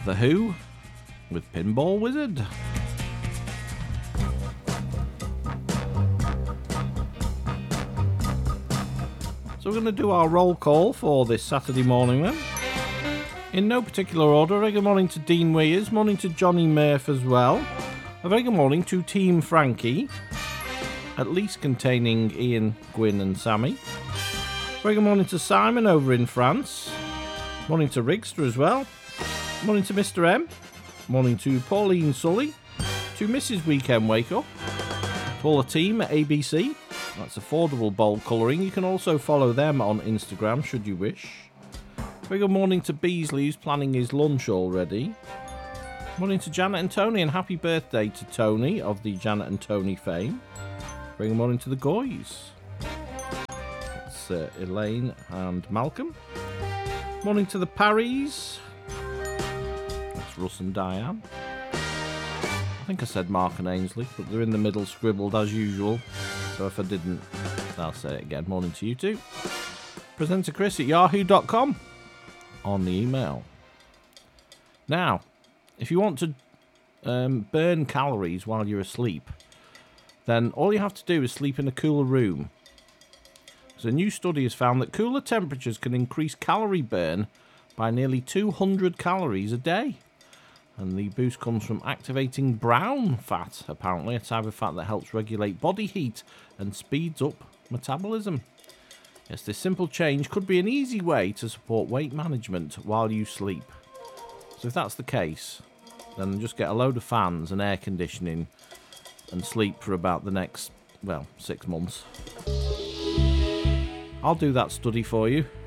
The Who with Pinball Wizard. So we're going to do our roll call for this Saturday morning then. In no particular order, a very good morning to Dean Weirs, morning to Johnny Murph as well. A very good morning to Team Frankie, at least containing Ian, Gwyn and Sammy. Very good morning to Simon over in France. Morning to Rigster as well. Morning to Mr. M. Morning to Pauline Sully. To Mrs. Weekend Wake Up. To all the team at ABC. That's Affordable Bold Colouring. You can also follow them on Instagram should you wish. Very good morning to Beasley, who's planning his lunch already. Morning to Janet and Tony, and happy birthday to Tony of the Janet and Tony fame. Very good morning to the Goys. It's Elaine and Malcolm. Morning to the Parries. That's Russ and Diane. I think I said Mark and Ainsley, but they're in the middle scribbled as usual. So if I didn't, I'll say it again. Morning to you too. Presenter Chris at yahoo.com on the email. Now, if you want to burn calories while you're asleep, then all you have to do is sleep in a cooler room. So a new study has found that cooler temperatures can increase calorie burn by nearly 200 calories a day. And the boost comes from activating brown fat, apparently, a type of fat that helps regulate body heat and speeds up metabolism. Yes, this simple change could be an easy way to support weight management while you sleep. So if that's the case, then just get a load of fans and air conditioning and sleep for about the next, 6 months. I'll do that study for you.